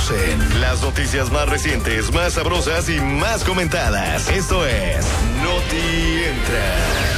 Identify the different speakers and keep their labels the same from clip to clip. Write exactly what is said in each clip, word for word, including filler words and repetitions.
Speaker 1: en las noticias más recientes, más sabrosas y más comentadas. Esto es Noti Entra.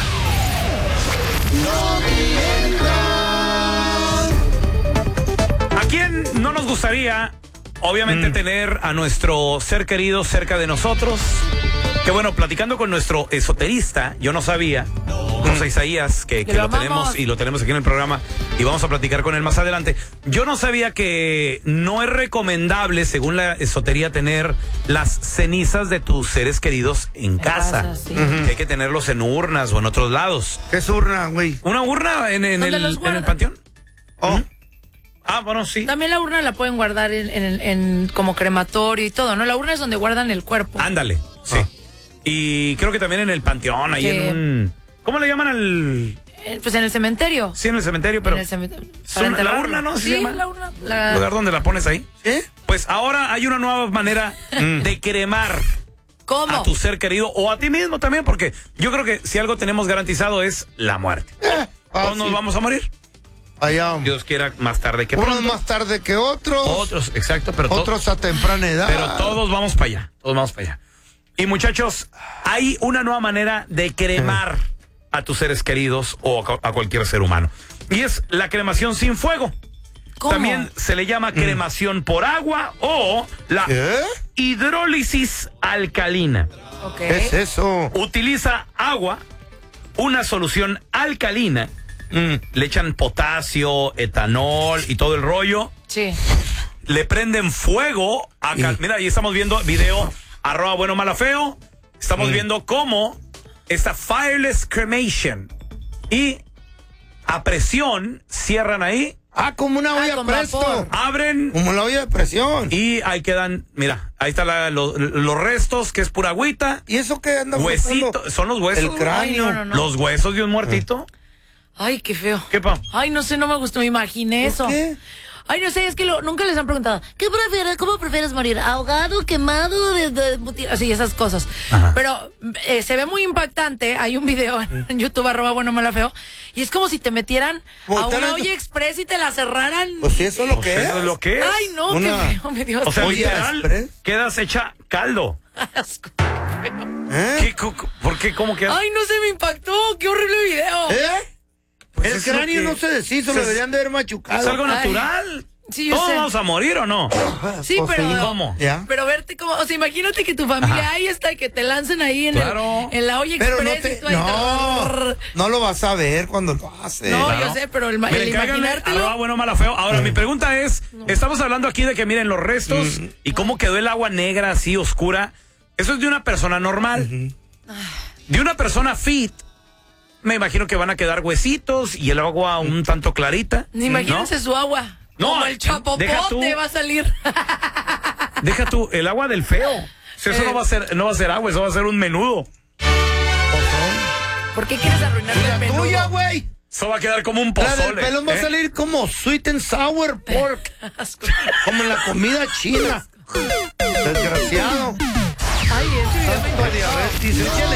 Speaker 2: Noti Entra. ¿A quién no nos gustaría, obviamente, mm. tener a nuestro ser querido cerca de nosotros? Que bueno, platicando con nuestro esoterista, yo no sabía, José Isaías, que, que lo, lo tenemos y lo tenemos aquí en el programa y vamos a platicar con él más adelante. Yo no sabía que no es recomendable, según la esotería, tener las cenizas de tus seres queridos en, en casa. casa sí. uh-huh. Que hay que tenerlos en urnas o en otros lados.
Speaker 3: ¿Qué es urna, güey?
Speaker 2: ¿Una urna en, en, el, en el panteón? Oh. ¿Mm? Ah, bueno, sí.
Speaker 4: También la urna la pueden guardar en, en, en como crematorio y todo, ¿no? La urna es donde guardan el cuerpo.
Speaker 2: Ándale, sí. Oh. Y creo que también en el panteón, ahí sí. en un... ¿Cómo le llaman al...?
Speaker 4: Eh, pues en el cementerio.
Speaker 2: Sí, en el cementerio, pero...
Speaker 4: En el cementerio.
Speaker 2: Son, la urna, ¿no?
Speaker 4: Sí, la urna. La...
Speaker 2: ¿Lugar donde la pones ahí?
Speaker 3: ¿Eh?
Speaker 2: Pues ahora hay una nueva manera de cremar
Speaker 4: ¿Cómo?
Speaker 2: a tu ser querido o a ti mismo también, porque yo creo que si algo tenemos garantizado es la muerte.
Speaker 3: Eh,
Speaker 2: Todos nos vamos a morir.
Speaker 3: Allá.
Speaker 2: Dios quiera más tarde que
Speaker 3: Unos
Speaker 2: pronto.
Speaker 3: más tarde que otros.
Speaker 2: Otros, exacto, pero
Speaker 3: otros a temprana edad.
Speaker 2: Pero todos vamos para allá, todos vamos para allá. Y muchachos, hay una nueva manera de cremar a tus seres queridos o a cualquier ser humano. Y es la cremación sin fuego.
Speaker 4: ¿Cómo?
Speaker 2: También se le llama cremación mm. por agua o la
Speaker 3: ¿Eh?
Speaker 2: hidrólisis alcalina.
Speaker 4: Okay.
Speaker 3: ¿Qué es eso?
Speaker 2: Utiliza agua, una solución alcalina. Mm. Le echan potasio, etanol y todo el rollo.
Speaker 4: Sí.
Speaker 2: Le prenden fuego. A cal- Mira, ahí estamos viendo video. Arroba bueno mala feo. Estamos mm. viendo cómo esta fireless cremation y a presión cierran ahí.
Speaker 3: Ah, como una olla
Speaker 4: ah,
Speaker 3: presto.
Speaker 2: Abren.
Speaker 3: Como la olla de presión.
Speaker 2: Y ahí quedan, mira, ahí están lo, los restos, que es pura agüita.
Speaker 3: ¿Y eso qué anda?
Speaker 2: Huesito, son los huesos.
Speaker 3: El cráneo.
Speaker 4: Ay, no, no, no.
Speaker 2: Los huesos de un muertito.
Speaker 4: Ay, qué feo.
Speaker 2: ¿Qué pa?
Speaker 4: Ay, no sé, no me gustó, me imaginé eso.
Speaker 3: ¿Qué?
Speaker 4: Ay, no sé, es que lo, nunca les han preguntado, ¿qué prefieres? ¿Cómo prefieres morir? ¿Ahogado, quemado, de, de, de así, esas cosas? Ajá. Pero eh, se ve muy impactante. Hay un video en YouTube, arroba bueno mala feo, y es como si te metieran a una olla express y te la cerraran.
Speaker 3: Pues sí, eso es lo
Speaker 2: Pues
Speaker 3: que
Speaker 2: eso
Speaker 3: es.
Speaker 2: es lo que es.
Speaker 4: Ay, no,
Speaker 3: una...
Speaker 4: qué feo, me dio
Speaker 2: O sea,
Speaker 3: ¿Olla
Speaker 2: literal,
Speaker 3: express?
Speaker 2: quedas hecha caldo.
Speaker 4: asco.
Speaker 3: ¿Eh?
Speaker 2: ¿Qué, co, ¿Por qué? ¿Cómo quedas?
Speaker 4: Ay, no sé, me impactó. Qué horrible video.
Speaker 3: ¿Eh? Pues el
Speaker 2: es
Speaker 3: cráneo
Speaker 2: que...
Speaker 3: no se deshizo,
Speaker 2: se...
Speaker 3: lo deberían de haber machucado.
Speaker 2: Es algo
Speaker 4: Ay.
Speaker 2: natural.
Speaker 4: Sí, yo
Speaker 2: ¿Todos
Speaker 4: sé.
Speaker 2: vamos a morir o no?
Speaker 4: Sí,
Speaker 3: Pues
Speaker 4: pero...
Speaker 3: sí.
Speaker 2: ¿Cómo?
Speaker 3: ¿Ya?
Speaker 4: Pero verte como... O sea, imagínate que tu familia
Speaker 2: Ajá.
Speaker 4: ahí está y que te lancen ahí en,
Speaker 2: Claro.
Speaker 4: el, en la olla
Speaker 3: Pero
Speaker 4: express
Speaker 3: no te...
Speaker 4: y tú ahí...
Speaker 3: No, no lo vas a ver cuando lo haces.
Speaker 4: No,
Speaker 2: Claro.
Speaker 4: yo sé, pero el, ma-
Speaker 2: Miren,
Speaker 4: el
Speaker 2: cáiganle,
Speaker 4: imaginártelo...
Speaker 2: arroba bueno mala feo. Ahora, mi pregunta es, estamos hablando aquí de que miren los restos
Speaker 3: Mm.
Speaker 2: y cómo quedó el agua negra así oscura. Eso es de una persona normal.
Speaker 3: Uh-huh.
Speaker 2: De una persona fit, me imagino que van a quedar huesitos y el agua un tanto clarita.
Speaker 4: Imagínense
Speaker 2: ¿no?
Speaker 4: su agua.
Speaker 2: No,
Speaker 4: Como el chapopote
Speaker 2: deja tú.
Speaker 4: va a salir.
Speaker 2: Deja tú, el agua del feo. Eso
Speaker 4: Eh.
Speaker 2: no va a ser, no va a ser agua, eso va a ser un menudo.
Speaker 4: ¿Por qué quieres arruinarle el
Speaker 3: La
Speaker 4: menudo?
Speaker 3: tuya, güey.
Speaker 2: Eso va a quedar como un
Speaker 3: La del
Speaker 2: pozole.
Speaker 3: pelón va a
Speaker 2: ¿eh?
Speaker 3: salir como sweet and sour pork.
Speaker 4: Asco.
Speaker 3: Como en la comida china. Desgraciado.
Speaker 4: Ay, ese video me
Speaker 3: Tanto diabetes, échale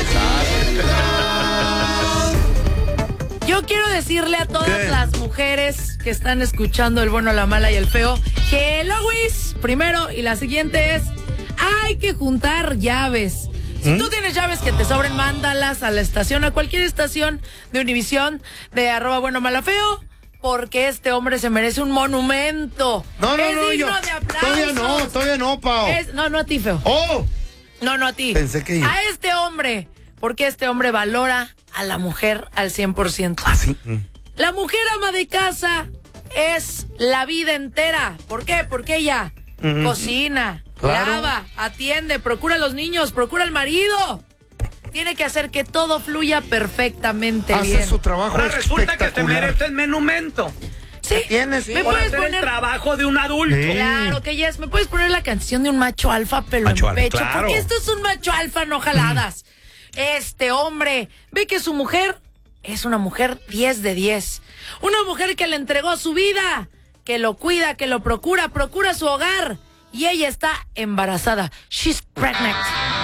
Speaker 3: sal.
Speaker 4: Yo quiero decirle a todas
Speaker 3: ¿Qué?
Speaker 4: las mujeres que están escuchando el bueno, la mala y el feo que el Luis, primero, y la siguiente es, hay que juntar llaves. Si ¿Mm? tú tienes llaves que te sobren, mándalas a la estación, a cualquier estación de Univisión, de arroba bueno, mala, feo, porque este hombre se merece un monumento.
Speaker 3: No, no,
Speaker 4: es
Speaker 3: no,
Speaker 4: digno
Speaker 3: yo.
Speaker 4: de aplausos.
Speaker 3: Todavía no, todavía no, Pao.
Speaker 4: Es- no, no a ti, feo.
Speaker 3: Oh,
Speaker 4: No, no a ti.
Speaker 3: Pensé que yo.
Speaker 4: A este hombre, porque este hombre valora a la mujer al cien por ciento.
Speaker 2: Ah, sí.
Speaker 4: La mujer ama de casa es la vida entera. ¿Por qué? Porque ella uh-huh. cocina,
Speaker 3: claro.
Speaker 4: lava, atiende, procura a los niños, procura al marido. Tiene que hacer que todo fluya perfectamente
Speaker 3: hace
Speaker 4: bien.
Speaker 3: su trabajo.
Speaker 2: Ahora resulta que te
Speaker 3: espectacular.
Speaker 2: mereces monumento.
Speaker 4: Sí,
Speaker 3: tienes?
Speaker 4: ¿me
Speaker 2: Por
Speaker 4: puedes
Speaker 2: hacer
Speaker 4: poner?
Speaker 2: el trabajo de un adulto.
Speaker 3: Sí.
Speaker 4: Claro que yes, ¿me puedes poner la canción de un macho alfa pelo
Speaker 2: Macho
Speaker 4: en
Speaker 2: alfa,
Speaker 4: pecho?
Speaker 2: claro.
Speaker 4: Porque esto es un macho alfa, no jaladas. Este hombre ve que su mujer es una mujer diez de diez. Una mujer que le entregó su vida, que lo cuida, que lo procura, procura su hogar. Y ella está embarazada. She's pregnant.